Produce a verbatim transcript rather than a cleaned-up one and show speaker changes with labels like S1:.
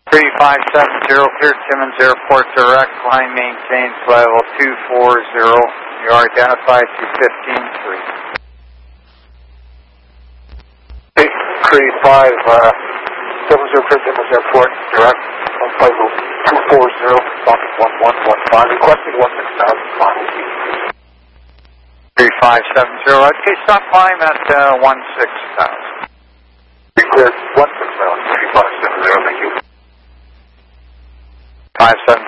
S1: three five seven zero, clear Timmins Airport direct, line maintains level two four zero. You are identified to fifteen three.
S2: three five seven zero, clear Timmins Airport direct, on flight level two four zero, stopping one one one five, requesting one six thousand, final seat.
S1: three five seven zero, okay, stop climb at uh, one six thousand.
S2: Clear one six thousand, three five seven zero, thank you.
S1: five seven